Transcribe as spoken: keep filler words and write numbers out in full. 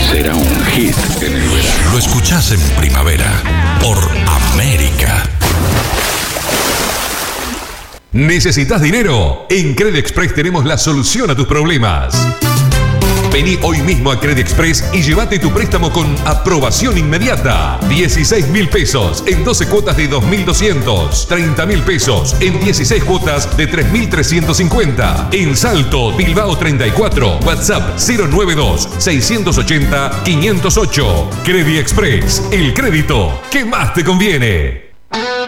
será un hit en el verano. Lo escuchás en primavera por América. ¿Necesitas dinero? En Credit Express tenemos la solución a tus problemas. Vení hoy mismo a Credit Express y llévate tu préstamo con aprobación inmediata. dieciséis mil pesos en doce cuotas de dos mil doscientos. treinta mil pesos en dieciséis cuotas de tres mil trescientos cincuenta. En Salto, Bilbao treinta y cuatro. WhatsApp cero nueve dos, seis ocho cero, cinco cero ocho. Credit Express, el crédito que más te conviene.